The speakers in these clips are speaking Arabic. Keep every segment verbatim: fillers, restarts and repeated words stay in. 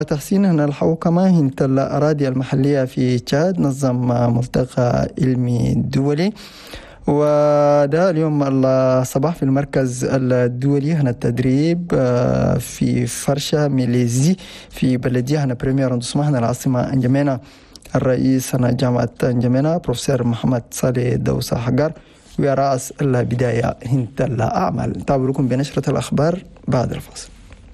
تحسين هنا الحوكمة هنت الأراضي المحلية في تشاد نظم ملتقى علمي دولي، وده اليوم الصباح في المركز الدولي هنا التدريب في فرشة ميليزي في بلدية هنا بريمير اندوسما هنا العاصمة انجمينا. الرئيس هنا جامعة انجمينا بروفيسور محمد صالح دوسة حجار ورأس البداية هنت الأعمال. تابعكم بنشرة الأخبار بعد الفاصل.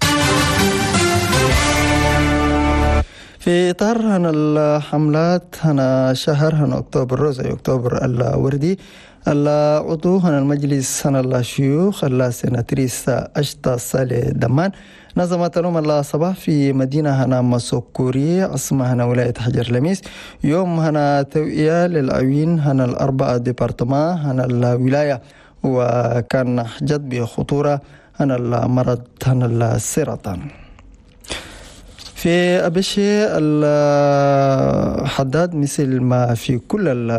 في إطار هنا الحملات هنا شهر هنا أكتوبر روزي أكتوبر الوردي العضو هنا المجلس هنا الشيوخ السيناتريس أشتا صالح دمان نظمت لهم الصباح في مدينة هنا مسوكوري عاصمة هنا ولاية حجر لميس يوم هنا توعية للعوين هنا الأربعة ديبارتمان هنا الولاية، وكان حجد بخطورة هنا المرض هنا السرطان. في أبشي الحداد مثل ما في كل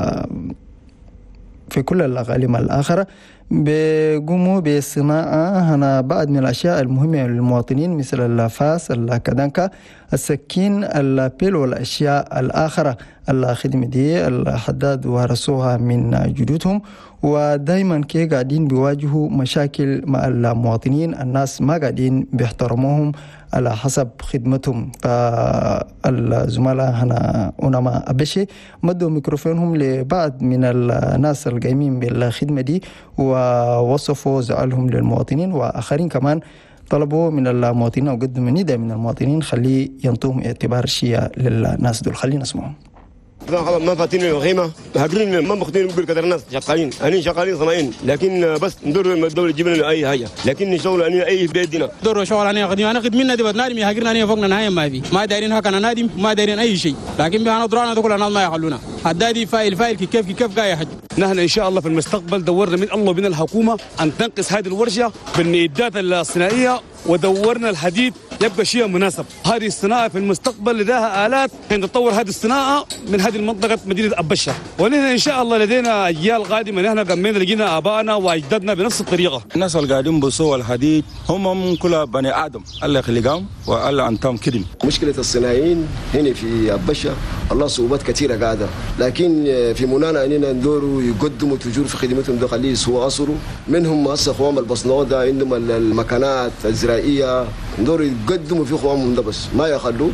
في كل الأقاليم الآخرة بيقوموا بصناعة هنا بعض من الأشياء المهمة للمواطنين مثل الفاس الكدنكا السكين البيل والأشياء الآخرة. الخدمة دي الحداد ورثوها من جدودهم، ودايما كي قاعدين بيواجهوا مشاكل مع المواطنين، الناس ما قاعدين بيحترموهم على حسب خدمتهم. فالزملاء هنا أونما أبشي مدوا ميكروفونهم لبعض من الناس القايمين بالخدمة دي ووصفوا زعلهم للمواطنين، وآخرين كمان طلبوا من المواطنين أو قدموا نداء من المواطنين خليه ينطوهم اعتبار شيء للناس دول. خلينا نسمعهم. ما فاتين الخيمه هاجرين ما ماخذين نقول كثر الناس شغالين اني شغالين صناعين، لكن بس ندور الدوله تجيب لنا اي حاجه، لكن شغل اني اي بيدنا دور شغل اني قديم انا خدمنا دي نادم يهاجرنا اني فوقنا نهايه ما في ما دايرين هكذا نادم ما دايرين اي شيء، لكن بهنا درانا كل الناس ما يخلونا حدادي فايل فايل كيف كيف قاعد يحج. نحن ان شاء الله في المستقبل دورنا من الله ومن الحكومه ان تنقص هذه الورشه بالمعدات الصناعيه، ودورنا الحديد يبقى شيء مناسب. هذه الصناعه في المستقبل لديها الات ان تطور هذه الصناعه من هذه المنطقه مدينه أبشة، ونحن ان شاء الله لدينا اجيال قادمه نحن قمنا لقينا ابائنا واجدادنا بنفس الطريقه. الناس اللي قاعدين بيصوا الحديد هم كلها بني ادم، الله يخلقهم والله انتم كريم. مشكله الصناعيين هنا في أبشة الله صعوبات كثيره قاعده، لكن في منانا اننا ندوروا يقدموا تجور في خدمتهم ده خليه سوى اصروا منهم هسه اخوان البصنوه ده عندهم المكانات الزراعيه ندوروا يقدموا في اخوانهم ده بس ما يخلوا.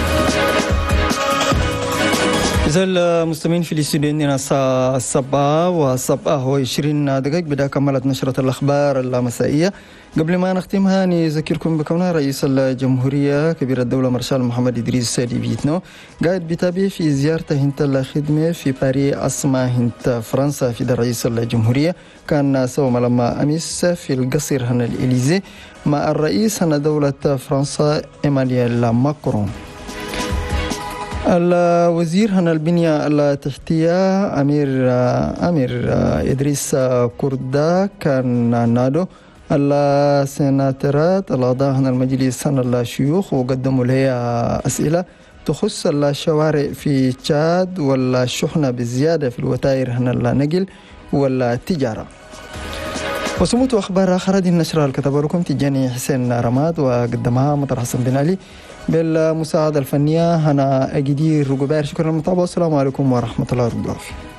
إذا المستمعين في الاستوديو عندنا الساعة السبعة والسبعة وعشرين دقائق بدأ كملت نشرة الأخبار المسائية. قبل ما نختمها نذكركم بكون رئيس الجمهورية كبير الدولة مارشال محمد إدريس ديبيتنو قاعد بيتابع في زيارته هنت الخدمة في باريس عاصمة هنت فرنسا في رئيس الجمهورية. كان سوى لما أمس في القصر هنا الإليزي مع الرئيس هنا دولة فرنسا إيمانويل ماكرون. الوزير هنا البنية التحتية أمير أمير إدريس كوردا كان نادو السيناترات الأعضاء هنا المجلس هنا الشيوخ وقدموا لها أسئلة تخص الشوارع في تشاد والشحنة بالزيادة في الوتائر هنا النقل والتجارة. وسموت أخبار آخر دي النشرة الكتبة لكم تجاني حسين رماد وقدمها مطر حسن بن علي بالمساعدة الفنية هنا أجدير رقبير. شكرا للمتابعة والسلام عليكم ورحمة الله وبركاته.